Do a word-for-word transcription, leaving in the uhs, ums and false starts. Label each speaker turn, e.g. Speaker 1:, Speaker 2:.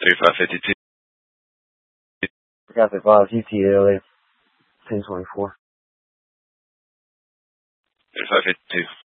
Speaker 1: thirty-five fifty-two.
Speaker 2: Traffic five, G T L A, ten twenty-four.
Speaker 1: thirty-five fifty-two.